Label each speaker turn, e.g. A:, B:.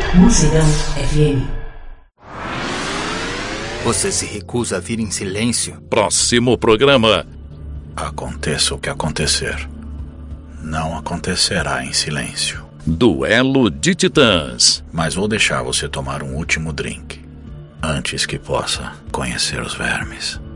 A: Mocedão FM.
B: Você se recusa a vir em silêncio?
C: Próximo programa.
D: Aconteça o que acontecer, não acontecerá em silêncio.
C: Duelo de Titãs.
D: Mas vou deixar você tomar um último drink, antes que possa conhecer os vermes.